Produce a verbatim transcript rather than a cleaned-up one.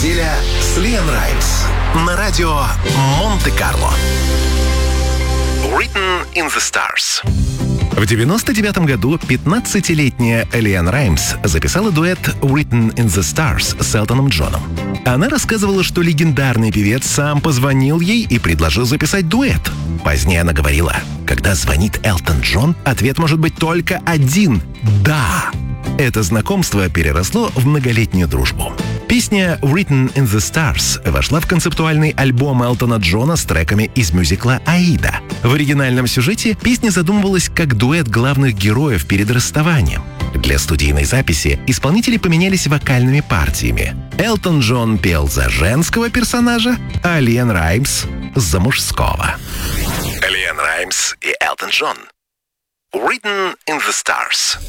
неделя с Лиан Раймс на радио Монте-Карло. Written in the Stars. В девяносто девятом году пятнадцатилетняя Лиан Раймс записала дуэт «Written in the Stars» с Элтоном Джоном. Она рассказывала, что легендарный певец сам позвонил ей и предложил записать дуэт. Позднее она говорила: «Когда звонит Элтон Джон, ответ может быть только один – да». Это знакомство переросло в многолетнюю дружбу. Песня «Written in the Stars» вошла в концептуальный альбом Элтона Джона с треками из мюзикла «Аида». В оригинальном сюжете песня задумывалась как дуэт главных героев перед расставанием. Для студийной записи исполнители поменялись вокальными партиями. Элтон Джон пел за женского персонажа, а Лиан Раймс — за мужского. Лиан Раймс и Элтон Джон. «Written in the Stars».